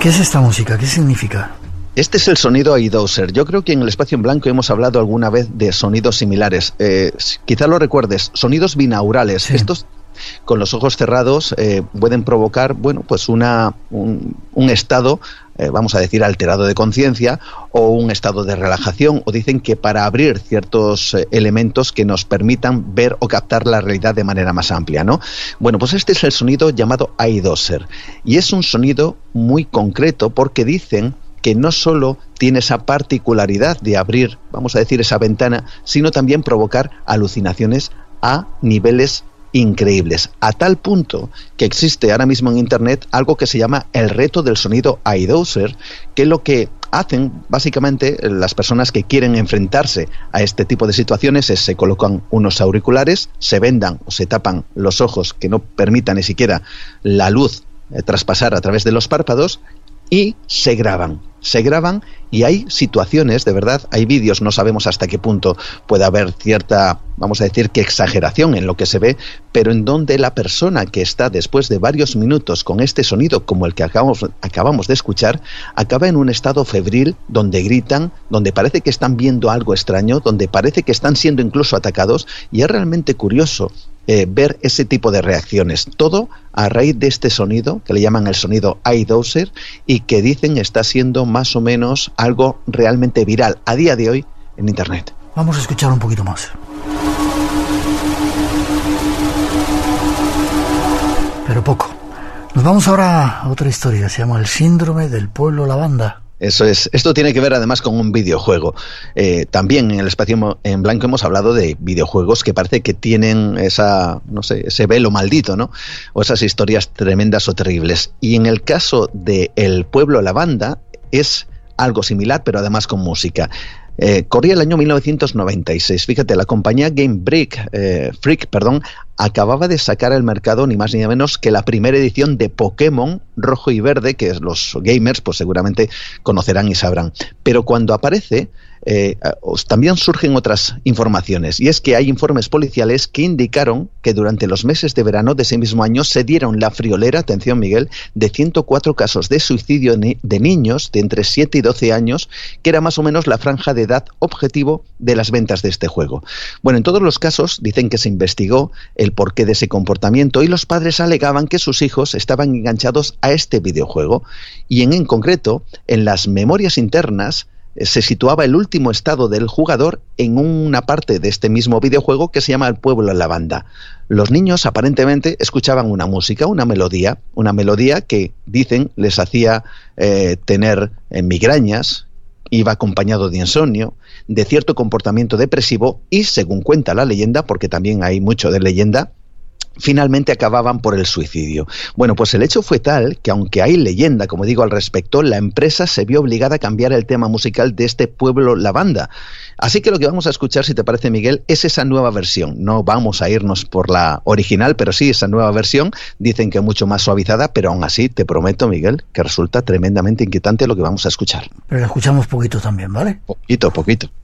¿Qué es esta música? ¿Qué significa? Este es el sonido iDozer. Yo creo que en el Espacio en Blanco hemos hablado alguna vez de sonidos similares. Quizá lo recuerdes, sonidos binaurales. Sí. Estos, con los ojos cerrados, pueden provocar, bueno, pues un estado, vamos a decir, alterado de conciencia o un estado de relajación, o dicen que para abrir ciertos elementos que nos permitan ver o captar la realidad de manera más amplia, ¿no? Bueno, pues este es el sonido llamado iDozer, y es un sonido muy concreto porque dicen que no solo tiene esa particularidad de abrir, vamos a decir, esa ventana, sino también provocar alucinaciones a niveles increíbles, a tal punto que existe ahora mismo en Internet algo que se llama el reto del sonido iDozer, que lo que hacen básicamente las personas que quieren enfrentarse a este tipo de situaciones es se colocan unos auriculares, se vendan o se tapan los ojos que no permitan ni siquiera la luz traspasar a través de los párpados y se graban y hay situaciones, de verdad, hay vídeos, no sabemos hasta qué punto puede haber cierta, vamos a decir, que exageración en lo que se ve, pero en donde la persona que está después de varios minutos con este sonido, como el que acabamos de escuchar, acaba en un estado febril, donde gritan, donde parece que están viendo algo extraño, donde parece que están siendo incluso atacados, y es realmente curioso ver ese tipo de reacciones. Todo a raíz de este sonido, que le llaman el sonido iDozer, y que dicen está siendo más o menos algo realmente viral a día de hoy en Internet. Vamos a escuchar un poquito más. Pero poco. Nos vamos ahora a otra historia, se llama El síndrome del pueblo lavanda. Eso es. Esto tiene que ver además con un videojuego. También en el Espacio en Blanco hemos hablado de videojuegos que parece que tienen ese velo maldito, ¿no? O esas historias tremendas o terribles. Y en el caso de El pueblo lavanda es algo similar, pero además con música. Corría el año 1996. Fíjate, la compañía Game Freak, acababa de sacar al mercado ni más ni menos que la primera edición de Pokémon Rojo y Verde, que los gamers pues seguramente conocerán y sabrán. Pero cuando aparece, también surgen otras informaciones, y es que hay informes policiales que indicaron que durante los meses de verano de ese mismo año se dieron la friolera, atención Miguel, de 104 casos de suicidio de niños de entre 7 y 12 años, que era más o menos la franja de edad objetivo de las ventas de este juego. Bueno, en todos los casos dicen que se investigó el porqué de ese comportamiento y los padres alegaban que sus hijos estaban enganchados a este videojuego, y en concreto, en las memorias internas se situaba el último estado del jugador en una parte de este mismo videojuego que se llama El pueblo lavanda. Los niños aparentemente escuchaban una música, una melodía que dicen les hacía tener migrañas, iba acompañado de insomnio, de cierto comportamiento depresivo y, según cuenta la leyenda, porque también hay mucho de leyenda, finalmente acababan por el suicidio. Bueno, pues el hecho fue tal que, aunque hay leyenda, como digo, al respecto, la empresa se vio obligada a cambiar el tema musical de este pueblo lavanda. Así que lo que vamos a escuchar, si te parece, Miguel, es esa nueva versión. No vamos a irnos por la original, pero sí esa nueva versión. Dicen que mucho más suavizada, pero aún así te prometo, Miguel, que resulta tremendamente inquietante lo que vamos a escuchar. Pero la escuchamos poquito también, ¿vale? Poquito.